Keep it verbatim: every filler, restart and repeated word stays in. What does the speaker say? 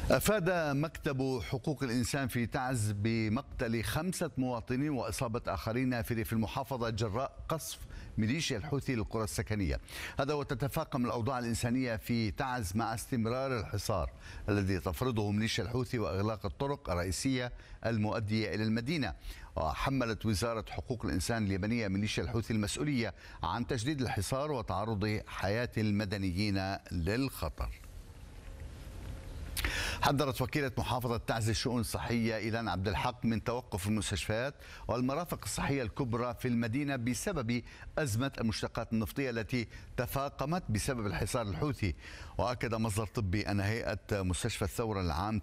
أفاد مكتب حقوق الإنسان في تعز بمقتل خمسة مواطنين وإصابة آخرين في ريف المحافظة جراء قصف ميليشيا الحوثي للقرى السكنية. هذا وتتفاقم الأوضاع الإنسانية في تعز مع استمرار الحصار الذي تفرضه ميليشيا الحوثي وإغلاق الطرق الرئيسية المؤدية إلى المدينة. وحملت وزارة حقوق الإنسان اليمنية ميليشيا الحوثي المسؤولية عن تجديد الحصار وتعرض حياة المدنيين للخطر. حذرت وكيلة محافظة تعز الشؤون الصحية إيلان عبد الحق من توقف المستشفيات والمرافق الصحية الكبرى في المدينة بسبب أزمة المشتقات النفطية التي تفاقمت بسبب الحصار الحوثي. وأكد مصدر طبي أن هيئة مستشفى الثورة العام